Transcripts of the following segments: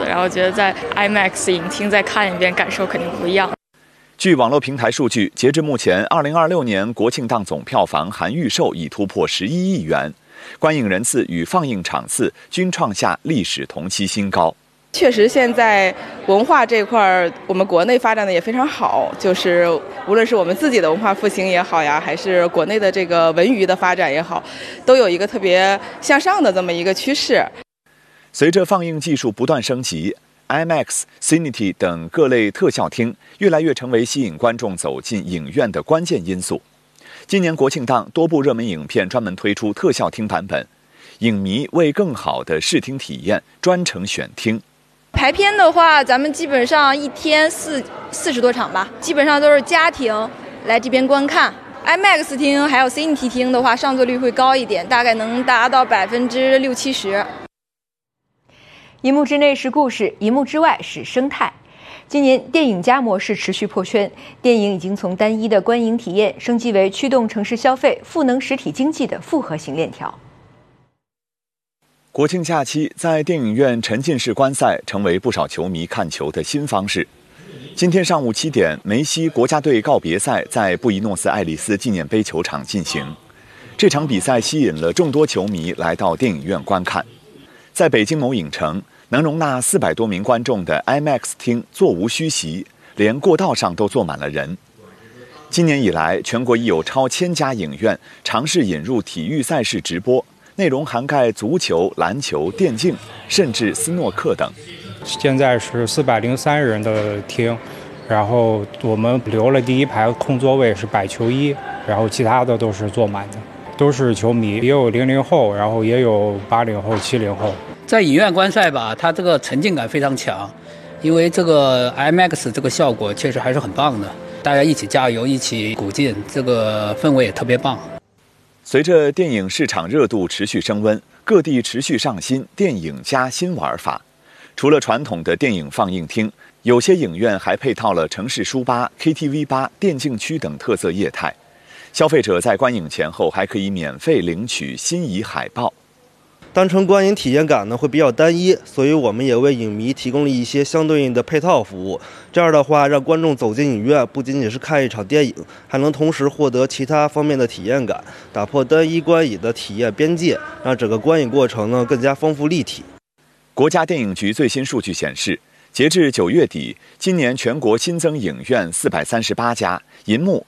然后觉得在 IMAX 影厅再看一遍，感受肯定不一样。 据网络平台数据，截至目前，2026年国庆档总票房含预售已突破11亿元，观影人次与放映场次均创下历史同期新高。 确实，现在文化这块我们国内发展的也非常好，就是无论是我们自己的文化复兴也好呀，还是国内的这个文娱的发展也好，都有一个特别向上的这么一个趋势。 随着放映技术不断升级， IMAX、Cinity 等各类特效厅越来越成为吸引观众走进影院的关键因素。今年国庆档，多部热门影片专门推出特效厅版本，影迷为更好的视听体验专程选厅。 排片的话，咱们基本上一天40多场吧，基本上都是家庭来这边观看。IMAX 厅还有 Cinity 厅的话，上座率会高一点，大概能达到60%-70%。 银幕之内是故事，银幕之外是生态。今年电影加模式持续破圈，电影已经从单一的观影体验升级为驱动城市消费、赋能实体经济的复合型链条。 国庆假期，在电影院沉浸式观赛成为不少球迷看球的新方式。今天上午7点，梅西国家队告别赛在布宜诺斯艾利斯纪念碑球场进行。这场比赛吸引了众多球迷来到电影院观看。在北京某影城，能容纳400多名观众的 IMAX 厅座无虚席，连过道上都坐满了人。今年以来，全国已有超1000家影院尝试引入体育赛事直播，内容涵盖足球、篮球、电竞，甚至斯诺克等。 现在是403人的厅，然后我们留了第一排空座位是摆球衣，然后其他的都是坐满的，都是球迷，也有00后，然后也有80后、70后。 在影院观赛吧，它这个沉浸感非常强，因为这个 IMAX 这个效果确实还是很棒的，大家一起加油，一起鼓劲，这个氛围也特别棒。 随着电影市场热度持续升温，各地持续上新电影加新玩法。除了传统的电影放映厅，有些影院还配套了城市书吧、KTV 吧、电竞区等特色业态。消费者在观影前后还可以免费领取心仪海报。 单纯观影体验感呢会比较单一，所以我们也为影迷提供了一些相对应的配套服务。这样的话，让观众走进影院不仅仅是看一场电影，还能同时获得其他方面的体验感，打破单一观影的体验边界，让整个观影过程呢更加丰富立体。 国家电影局最新数据显示，截至9月底，今年全国新增影院438家，银幕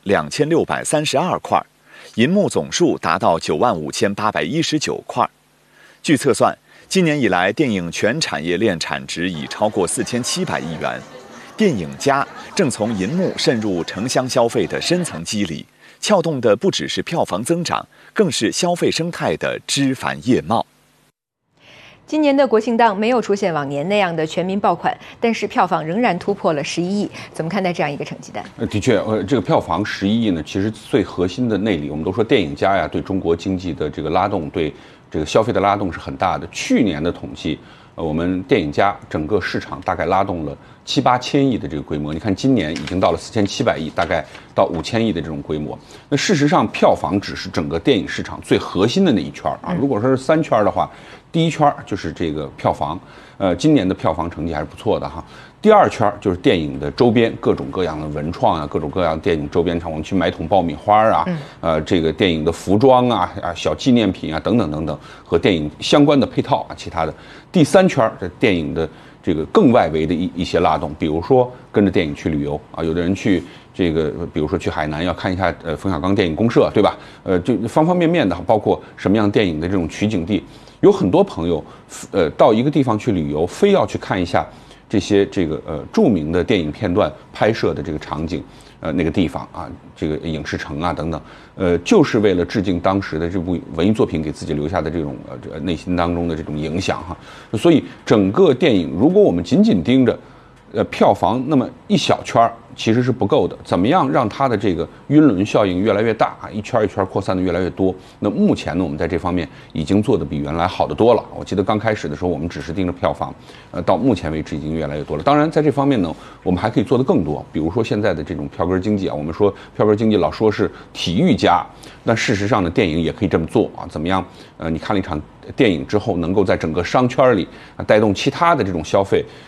2632块，银幕总数达到95819块。据测算，今年以来电影全产业链产值已超过4700亿元。电影加正从银幕渗入城乡消费的深层机理，撬动的不只是票房增长，更是消费生态的枝繁叶茂。 今年的国庆档没有出现往年那样的全民爆款，但是票房仍然突破了11亿。怎么看待这样一个成绩单？ 的确，这个票房11亿呢，其实最核心的内里，我们都说电影加呀，对中国经济的这个拉动，对这个消费的拉动是很大的。去年的统计，我们电影加整个市场大概拉动了7、8千亿的这个规模。你看今年已经到了4700亿，大概到5000亿的这种规模。那事实上，票房只是整个电影市场最核心的那一圈啊。如果说是3圈的话，第一圈就是这个票房，今年的票房成绩还是不错的哈。第二圈就是电影的周边，各种各样的文创啊，各种各样的电影周边场，我们去买桶爆米花啊，这个电影的服装啊，小纪念品啊，等等等等，和电影相关的配套啊，其他的。第3圈这电影的这个更外围的一些拉动，比如说跟着电影去旅游啊，有的人去这个，比如说去海南要看一下冯小刚电影公社，对吧？就方方面面的，包括什么样电影的这种取景地，有很多朋友到一个地方去旅游，非要去看一下这些著名的电影片段拍摄的这个场景，那个地方啊，这个影视城啊等等，就是为了致敬当时的这部文艺作品给自己留下的这种内心当中的这种影响哈。所以整个电影，如果我们仅仅盯着票房那么一小圈其实是不够的。怎么样让它的这个晕轮效应越来越大啊，一圈一圈扩散的越来越多？那目前呢，我们在这方面已经做得比原来好得多了。我记得刚开始的时候，我们只是盯着票房，到目前为止已经越来越多了。当然，在这方面呢，我们还可以做得更多。比如说现在的这种票根经济啊，我们说票根经济老说是体育加，那事实上呢，电影也可以这么做啊。怎么样？你看了一场电影之后，能够在整个商圈里带动其他的这种消费，